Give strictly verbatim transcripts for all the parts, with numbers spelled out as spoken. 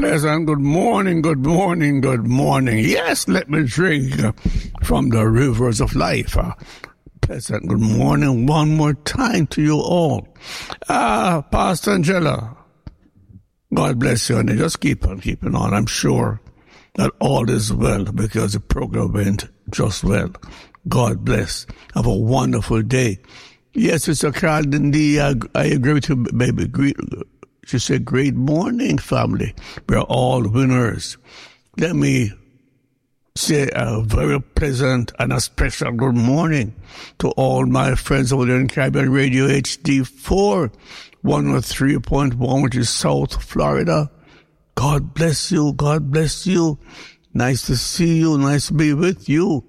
pleasant good morning, good morning, good morning. Yes, let me drink from the rivers of life. Uh, pleasant good morning one more time to you all. Ah, uh, Pastor Angela, God bless you, and just keep on keeping on. I'm sure that all is well because the program went just well. God bless. Have a wonderful day. Yes, Sister Carl, indeed, I, I agree with you, baby. Great, she said, great morning, family. We're all winners. Let me say a very pleasant and a special good morning to all my friends over there in Caribbean Radio H D four, one oh three point one, which is South Florida. God bless you. God bless you. Nice to see you. Nice to be with you.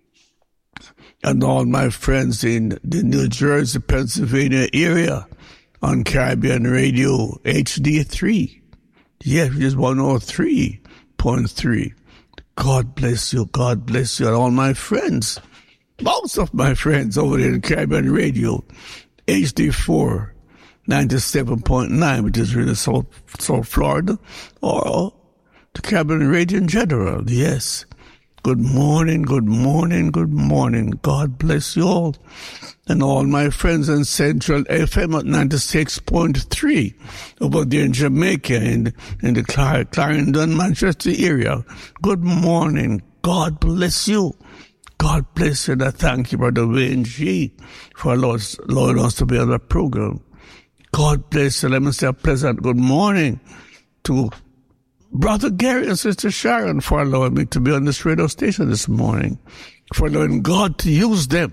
And all my friends in the New Jersey, Pennsylvania area on Caribbean Radio H D three. Yes, it is one oh three point three. God bless you. God bless you. And all my friends, most of my friends over there in Caribbean Radio H D four, ninety-seven point nine, which is really South, South Florida, or the Caribbean Radio in general. Yes. Good morning, good morning, good morning. God bless you all. And all my friends in Central F M at ninety-six point three over there in Jamaica, in, in the Clar- Clarendon, Manchester area. Good morning. God bless you. God bless you. And I thank you, Brother Wayne G, for allowing us to be on the program. God bless you. Let me say a pleasant good morning to Brother Gary and Sister Sharon for allowing me to be on this radio station this morning, for allowing God to use them.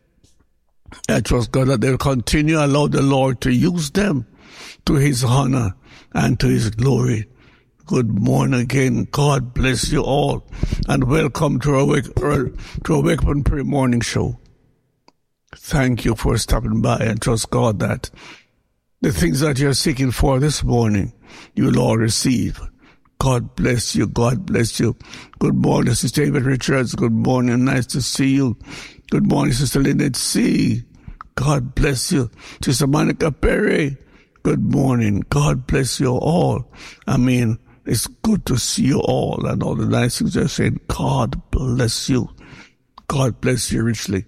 I trust God that they'll continue to allow the Lord to use them to His honor and to His glory. Good morning again. God bless you all, and welcome to our Wake, to our Wake Up and Pray morning show. Thank you for stopping by, and trust God that the things that you're seeking for this morning, you'll all receive. God bless you. God bless you. Good morning, Sister David Richards. Good morning. Nice to see you. Good morning, Sister Lynette C. God bless you. Sister Monica Perry. Good morning. God bless you all. I mean, it's good to see you all and all the nice things they're saying. God bless you. God bless you richly.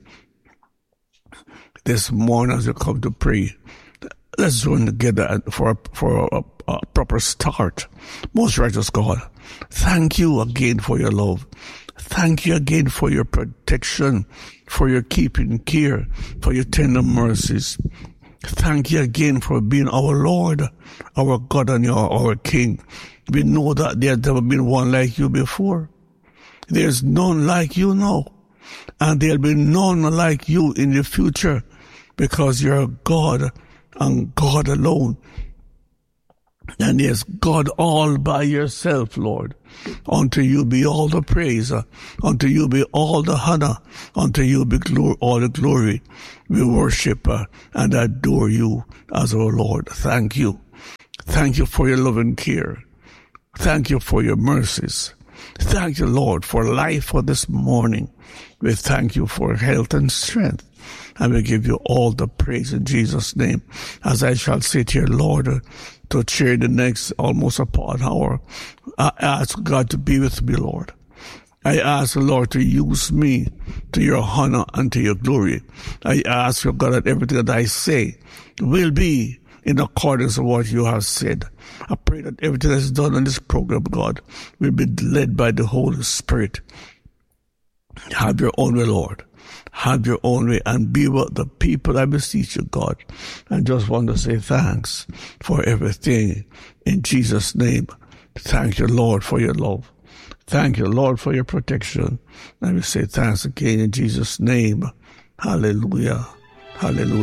This morning as you come to pray, let's join together for, for a, a proper start. Most righteous God, thank you again for your love. Thank you again for your protection, for your keeping care, for your tender mercies. Thank you again for being our Lord, our God, and your, our King. We know that there's never been one like you before. There's none like you now. And there'll be none like you in the future, because you're God and God alone. And yes, God all by yourself, Lord. Unto you be all the praise, uh, unto you be all the honor, unto you be glory, all the glory. We worship uh, and adore you as our Lord. Thank you. Thank you for your love and care. Thank you for your mercies. Thank you, Lord, for life for this morning. We thank you for health and strength. And we give you all the praise in Jesus' name. As I shall sit here, Lord, uh, to chair the next almost upon hour, I ask God to be with me, Lord. I ask the Lord to use me to your honor and to your glory. I ask you, God, that everything that I say will be in accordance with what you have said. I pray that everything that's done on this program, God, will be led by the Holy Spirit. Have your own way, Lord. Have your own way and be with the people, I beseech you, God. I just want to say thanks for everything. In Jesus' name, thank you, Lord, for your love. Thank you, Lord, for your protection. And we say thanks again in Jesus' name. Hallelujah. Hallelujah.